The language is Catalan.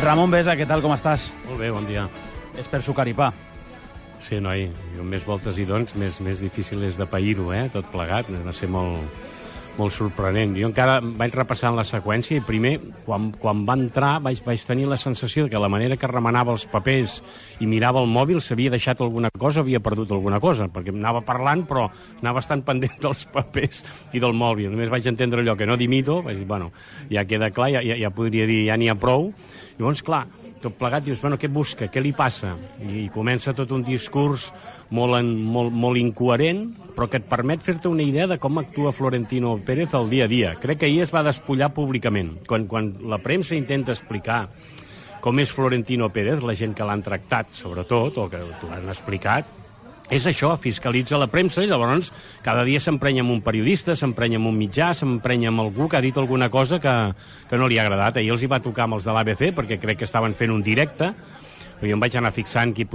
Ramon Besa, què tal, com estàs? Molt bé, bon dia. És per sucar i pa. Sí, noi, jo més voltes i doncs, més difícil és de pair-ho, tot plegat. Va ser molt sorprenent. Jo encara vaig repassant la seqüència i primer, quan va entrar, vaig tenir la sensació que la manera que remenava els papers i mirava el mòbil s'havia deixat alguna cosa, havia perdut alguna cosa, perquè anava parlant, però anava estant pendent dels papers i del mòbil. Només vaig entendre allò que no dimito, vaig dir, bueno, ja queda clar, ja podria dir, ja n'hi ha prou. Llavors, clar, tot plegat, dius, bueno, què busca, què li passa? I comença tot un discurs molt incoherent, però que et permet fer-te una idea de com actua Florentino Pérez al dia a dia. Crec que ahir es va despullar públicament. Quan la premsa intenta explicar com és Florentino Pérez, la gent que l'han tractat, sobretot, o que t'ho han explicat, és això, fiscalitza la premsa i llavors cada dia s'emprenya amb un periodista, s'emprenya amb un mitjà, s'emprenya amb algú que ha dit alguna cosa que no li ha agradat. Ahir els hi va tocar amb els de l'ABC perquè crec que estaven fent un directe, però jo em vaig anar fixant qui